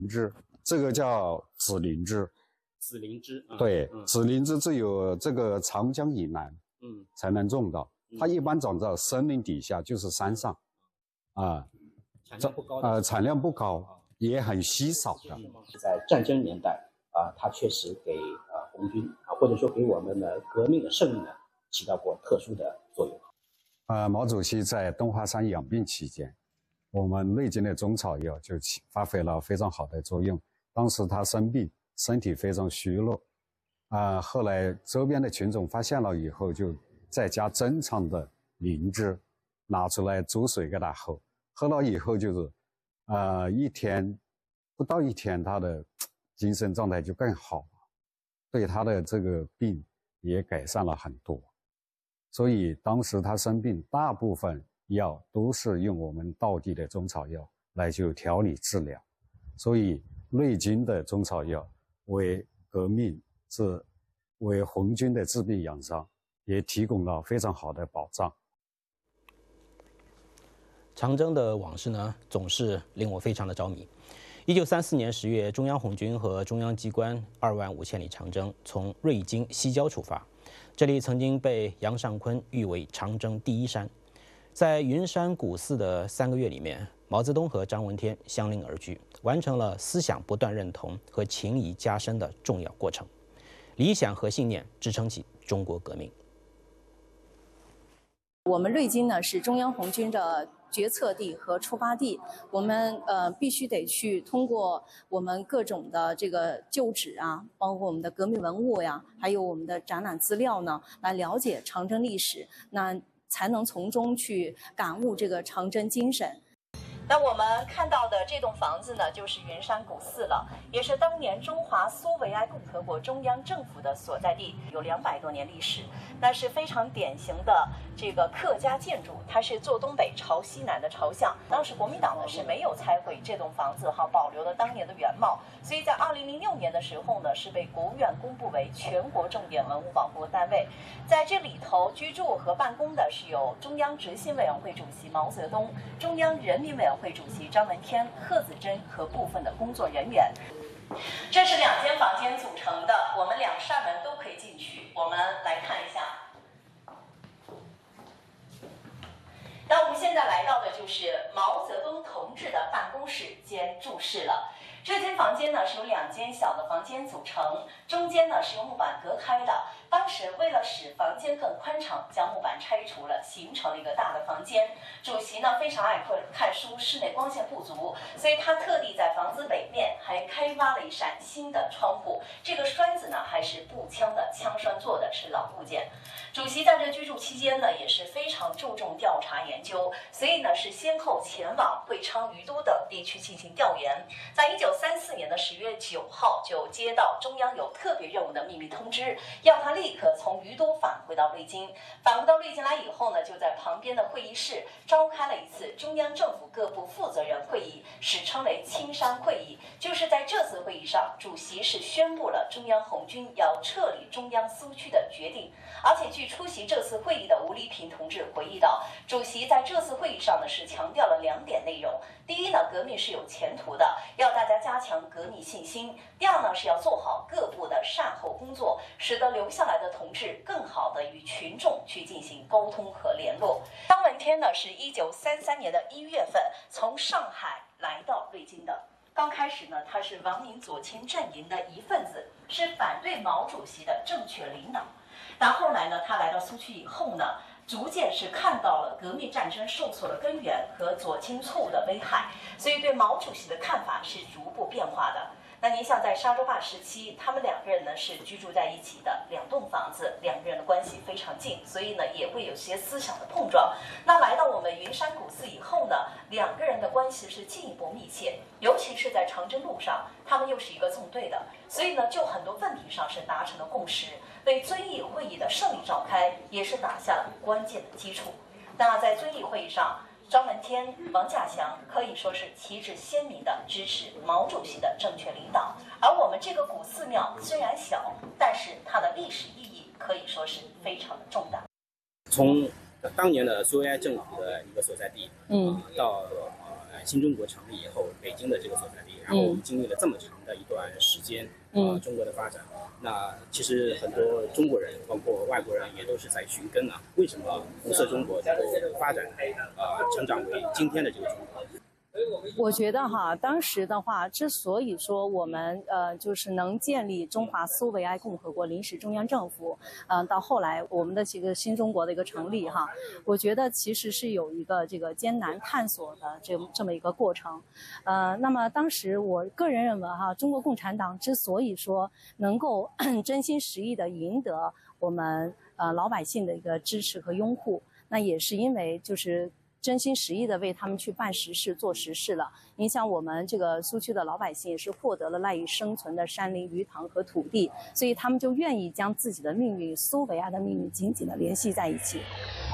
制，这个叫紫灵芝。 紫灵芝， 对，紫灵芝只有这个长江以南，才能种到。它一般长在森林底下，就是山上， 产量不高产量不高，也很稀少的。 在战争年代它确实给红军或者说给我们的革命的胜利呢，起到过特殊的作用。 毛主席在东华山养病期间，我们内经的中草药就发挥了非常好的作用。当时他生病，身体非常虚弱，后来周边的群众发现了以后，就在家珍藏的灵芝拿出来煮水给他喝，喝了以后就是，不到一天，他的精神状态就更好了，对他的这个病也改善了很多。所以当时他生病，大部分药都是用我们道地的中草药来就调理治疗，所以内经的中草药为革命为红军的治病养伤也提供了非常好的保障。 长征的往事呢，总是令我非常的着迷。1934年10月，中央红军和中央机关25000里长征从瑞金西郊出发，这里曾经被杨尚昆誉为长征第一山。在云山古寺的3个月里面，毛泽东和张闻天相邻而居，完成了思想不断认同和情谊加深的重要过程。理想和信念支撑起中国革命。 我们瑞金呢是中央红军的决策地和出发地，我们必须得去通过我们各种的这个旧址啊，包括我们的革命文物呀，还有我们的展览资料呢，来了解长征历史，那才能从中去感悟这个长征精神。 那我们看到的这栋房子呢，就是云山古寺了，也是当年中华苏维埃共和国中央政府的所在地，有200多年历史。那是非常典型的这个客家建筑，它是坐东北朝西南的朝向。当时国民党呢是没有拆毁这栋房子，保留了当年的原貌，所以在2006年的时候呢，是被国务院公布为全国重点文物保护单位。在这里头居住和办公的是有中央执行委员会主席毛泽东、中央人民委员会主席张闻天、贺子珍和部分的工作人员。这是2间房间组成的，我们2扇门都可以进去。我们来看一下。那我们现在来到的就是毛泽东同志的办公室兼住室了。这间房间呢是由2间小的房间组成，中间呢是用木板隔开的。当时为了使房间更宽敞，将木板拆除了，形成了一个大的房间。主席呢非常爱看书，室内光线不足，所以他特地在房子北面还开挖了一扇新的窗户。这个栓子呢还是步枪的枪栓做的，是老部件。主席在这居住期间呢，也是非常注重调查研究，所以呢是先后前往会昌、于都等地区进行调研。在1934年的10月9号，就接到中央有特别任务的秘密通知，要他立刻从于都返回到瑞金。返回到瑞金来以后呢，就在旁边的会议室召开了一次中央政府各部负责人会议，史称为青山会议。就是在这次会议上，主席是宣布了中央红军要撤离中央苏区的决定。而且据出席这次会议的吴黎平同志回忆到，主席在这次会议上呢是强调了2点内容。第一呢，革命是有前途的，要大家加强革命信心；第二呢，是要做好各部的善后工作，使得留下来的同志更好的与群众去进行沟通和联络。张闻天呢是1933年的1月份从上海来到瑞金的。刚开始呢，他是王明左倾阵营的一份子，是反对毛主席的正确领导。但后来呢，他来到苏区以后呢，逐渐是看到了革命战争受挫的根源和左倾错误的危害，所以对毛主席的看法是逐步变化的。那您像在沙洲坝时期，他们2个人呢是居住在一起的，2栋房子，2个人的关系非常近，所以呢也会有些思想的碰撞。那来到我们云山古寺以后呢，2个人的关系是进一步密切，尤其是在长征路上，他们又是一个纵队的，所以呢就很多问题上是达成了共识，为遵义会议的胜利召开也是打下了关键的基础。那在遵义会议上，张闻天、王稼祥可以说是旗帜鲜明地支持毛主席的正确领导，而我们这个古寺庙虽然小，但是它的历史意义可以说是非常的重大。 从当年的苏维埃政府的一个所在地，到新中国成立以后，北京的这个所在地，然后我们经历了这么长的一段时间，中国的发展，那其实很多中国人，包括外国人，也都是在寻根啊，为什么红色中国能够发展，成长为今天的这个中国？ 我觉得哈，当时的话，之所以说我们就是能建立中华苏维埃共和国临时中央政府，到后来我们的这个新中国的一个成立哈，我觉得其实是有一个这个艰难探索的这么一个过程。那么当时我个人认为哈，中国共产党之所以说能够真心实意的赢得我们老百姓的一个支持和拥护，那也是因为就是真心实意的为他们去办实事、做实事了。影响我们这个苏区的老百姓也是获得了赖以生存的山林、鱼塘和土地，所以他们就愿意将自己的命运、苏维埃的命运紧紧的联系在一起。